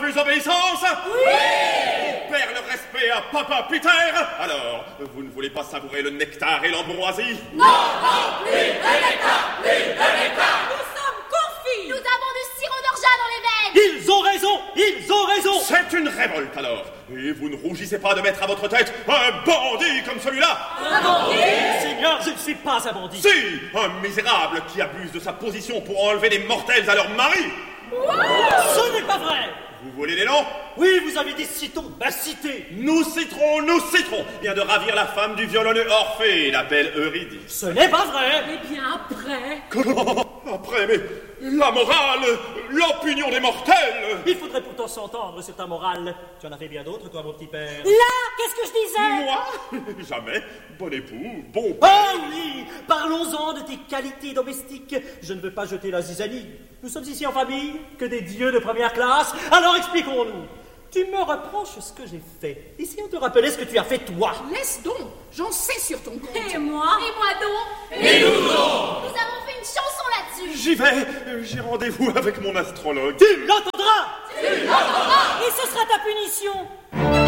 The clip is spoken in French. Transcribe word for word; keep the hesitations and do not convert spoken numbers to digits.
plus obéissance? Oui! On perd le respect à Papa Peter? Alors, vous ne voulez pas savourer le nectar et l'ambroisie? Non, non, plus de nectar, plus de nectar! Nous sommes confits! Nous avons du sirop d'orgeat dans les veines! Ils ont raison! Ils ont raison! C'est une révolte alors! Et vous ne rougissez pas de mettre à votre tête un bandit comme celui-là? Un bandit? Seigneur, je ne suis pas un bandit! Si! Un misérable qui abuse de sa position pour enlever des mortels à leur mari! Ce n'est pas vrai! Vous voulez des noms? Oui, vous avez des citons, bah citez! Nous citerons, nous citerons! Vient de ravir la femme du violonneux Orphée, la belle Eurydice. Ce n'est pas vrai! Eh bien, après... Comment? Après, mais la morale, l'opinion des mortels! Il faudrait pourtant s'entendre sur ta morale. Tu en as fait bien d'autres, toi, mon petit père. Là, qu'est-ce que je disais? Moi? Jamais. Bon époux, bon père. Ah oui! Parlons-en de tes qualités domestiques. Je ne veux pas jeter la zizanie. Nous sommes ici en famille, que des dieux de première classe. Alors expliquons-nous. Tu me reproches ce que j'ai fait. Essayons de te rappeler ce que tu as fait, toi. Laisse donc, j'en sais sur ton compte. Et moi? Et moi donc? Et nous donc? Nous avons fait une chanson là-dessus! J'y vais. J'ai rendez-vous avec mon astrologue. Tu l'entendras! Tu l'entendras? Et ce sera ta punition!